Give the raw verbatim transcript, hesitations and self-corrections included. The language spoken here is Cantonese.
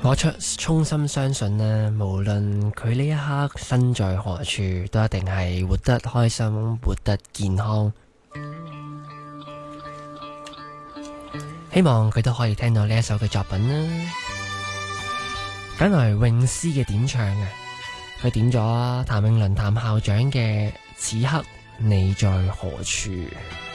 我出衷心相信呢，無論佢呢一刻身在何處，都一定係活得開心，活得健康。希望佢都可以聽到呢一首嘅作品啦。揀來詠詩嘅點唱啊，佢點咗譚詠麟譚校長嘅《此刻你在何處》。